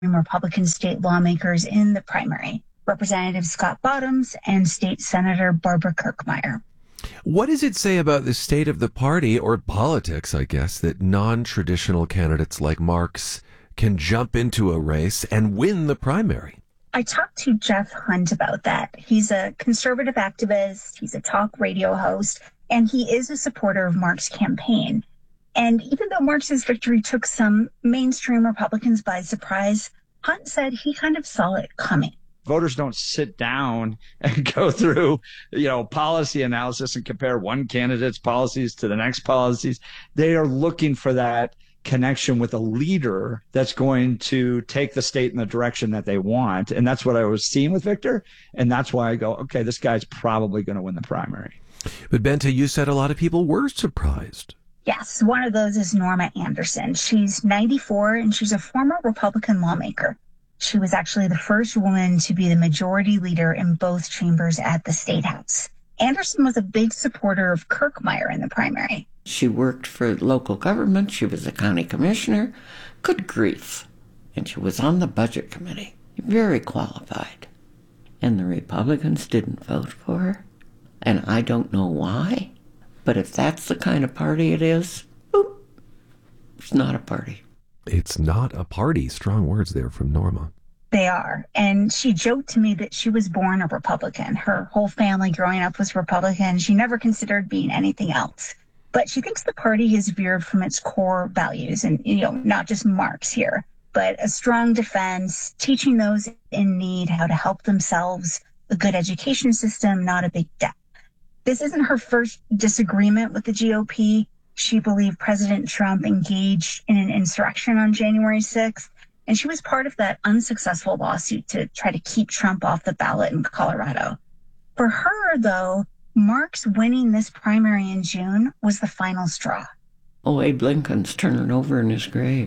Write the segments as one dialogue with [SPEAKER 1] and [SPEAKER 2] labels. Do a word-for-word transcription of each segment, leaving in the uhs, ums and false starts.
[SPEAKER 1] Republican state lawmakers in the primary, Representative Scott Bottoms and State Senator Barbara Kirkmeyer.
[SPEAKER 2] What does it say about the state of the party, or politics, I guess, that non-traditional candidates like Marks can jump into a race and win the primary?
[SPEAKER 1] I talked to Jeff Hunt about that. He's a conservative activist, he's a talk radio host, and he is a supporter of Mark's campaign. And even though Marx's victory took some mainstream Republicans by surprise, Hunt said he kind of saw it coming.
[SPEAKER 3] Voters don't sit down and go through, you know, policy analysis and compare one candidate's policies to the next policies. They are looking for that connection with a leader that's going to take the state in the direction that they want. And that's what I was seeing with Victor. And that's why I go, okay, this guy's probably going to win the primary.
[SPEAKER 2] But Bente, you said a lot of people were surprised.
[SPEAKER 1] Yes, one of those is Norma Anderson. She's ninety-four and she's a former Republican lawmaker. She was actually the first woman to be the majority leader in both chambers at the State House. Anderson was a big supporter of Kirkmeyer in the primary.
[SPEAKER 4] She worked for local government. She was a county commissioner. Good grief. And she was on the budget committee. Very qualified. And the Republicans didn't vote for her. And I don't know why. But if that's the kind of party it is, boop, it's not a party.
[SPEAKER 2] It's not a party. Strong words there from Norma.
[SPEAKER 1] They are. And she joked to me that she was born a Republican. Her whole family growing up was Republican. She never considered being anything else. But she thinks the party has veered from its core values, and, you know, not just Marx here, but a strong defense, teaching those in need how to help themselves, a good education system, not a big debt. This isn't her first disagreement with the G O P. She believed President Trump engaged in an insurrection on January sixth, and she was part of that unsuccessful lawsuit to try to keep Trump off the ballot in Colorado. For her, though, Marks winning this primary in June was the final straw.
[SPEAKER 4] Oh, Abe Lincoln's turning over in his grave.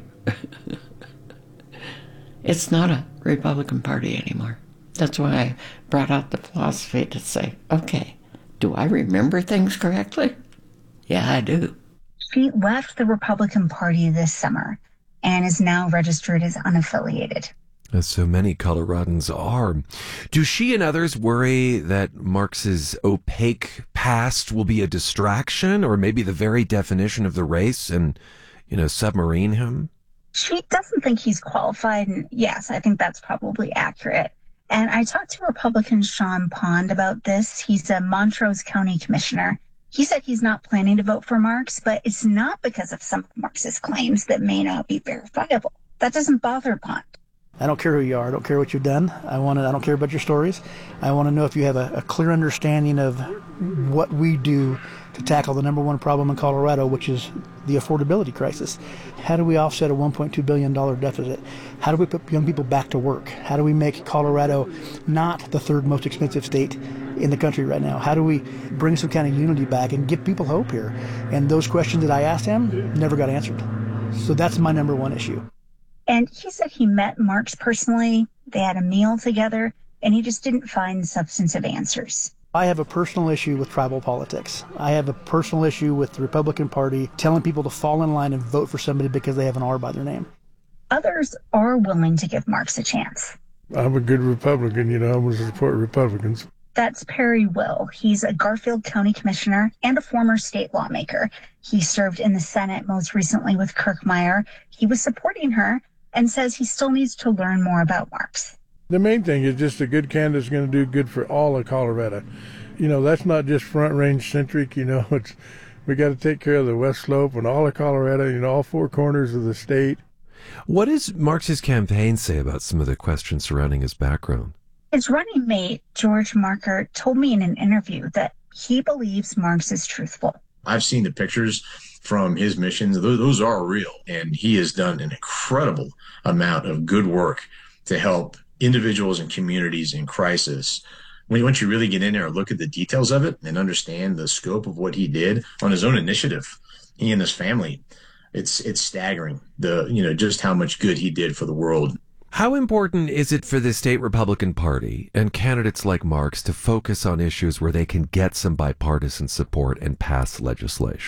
[SPEAKER 4] It's not a Republican Party anymore. That's why I brought out the philosophy to say, okay, do I remember things correctly? Yeah, I do.
[SPEAKER 1] She left the Republican Party this summer and is now registered as unaffiliated.
[SPEAKER 2] As so many Coloradans are. Do she and others worry that Marx's opaque past will be a distraction, or maybe the very definition of the race, and, you know, submarine him?
[SPEAKER 1] She doesn't think he's qualified, and yes, I think that's probably accurate. And I talked to Republican Sean Pond about this. He's a Montrose County commissioner. He said he's not planning to vote for Marks, but it's not because of some of Marx's claims that may not be verifiable. That doesn't bother Pond.
[SPEAKER 5] I don't care who you are. I don't care what you've done. I want to. I don't care about your stories. I want to know if you have a, a clear understanding of what we do to tackle the number one problem in Colorado, which is the affordability crisis. How do we offset a one point two billion dollars deficit? How do we put young people back to work? How do we make Colorado not the third most expensive state in the country right now? How do we bring some kind of unity back and give people hope here? And those questions that I asked him never got answered. So that's my number one issue.
[SPEAKER 1] And he said he met Marks personally, they had a meal together, and he just didn't find substantive answers.
[SPEAKER 5] I have a personal issue with tribal politics. I have a personal issue with the Republican Party telling people to fall in line and vote for somebody because they have an R by their name.
[SPEAKER 1] Others are willing to give Marks a chance.
[SPEAKER 6] I'm a good Republican, you know, I'm going to support Republicans.
[SPEAKER 1] That's Perry Will. He's a Garfield County commissioner and a former state lawmaker. He served in the Senate most recently with Kirkmeyer. He was supporting her and says he still needs to learn more about Marks.
[SPEAKER 6] The main thing is just a good candidate's going to do good for all of Colorado. You know, that's not just Front Range centric, you know, it's we got to take care of the West Slope and all of Colorado, you know, all four corners of the state.
[SPEAKER 2] What does Marx's campaign say about some of the questions surrounding his background?
[SPEAKER 1] His running mate, George Marker, told me in an interview that he believes Marks is truthful.
[SPEAKER 7] I've seen the pictures from his missions. Those are real. And he has done an incredible amount of good work to help individuals and communities in crisis. When once you really get in there and look at the details of it and understand the scope of what he did on his own initiative, he and his family, it's it's staggering, the you know, just how much good he did for the world.
[SPEAKER 2] How important is it for the state Republican Party and candidates like Marks to focus on issues where they can get some bipartisan support and pass legislation?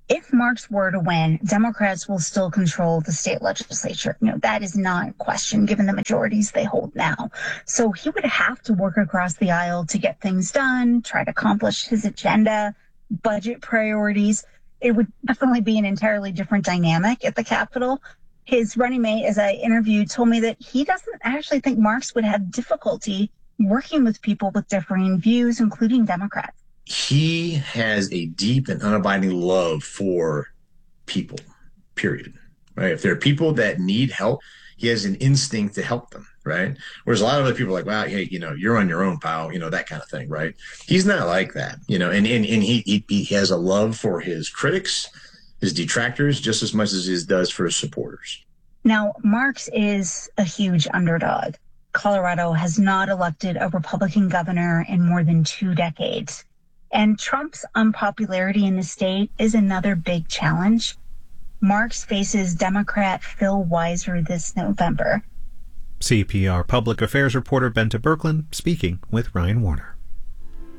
[SPEAKER 1] If Marks were to win, Democrats will still control the state legislature. You know, that is not in question given the majorities they hold now. So he would have to work across the aisle to get things done, try to accomplish his agenda, budget priorities. It would definitely be an entirely different dynamic at the Capitol. His running mate, as I interviewed, told me that he doesn't actually think Marks would have difficulty working with people with differing views, including Democrats.
[SPEAKER 7] He has a deep and unabiding love for people, period. Right? If there are people that need help, he has an instinct to help them, right? Whereas a lot of other people are like, wow, hey, you know, you're on your own, pal, you know, that kind of thing, right? He's not like that, you know, and, and, and he, he, he has a love for his critics, his detractors, just as much as he does for his supporters.
[SPEAKER 1] Now, Marks is a huge underdog. Colorado has not elected a Republican governor in more than two decades. And Trump's unpopularity in the state is another big challenge. Marks faces Democrat Phil Weiser this November.
[SPEAKER 8] C P R Public Affairs reporter Bente Birkeland speaking with Ryan Warner.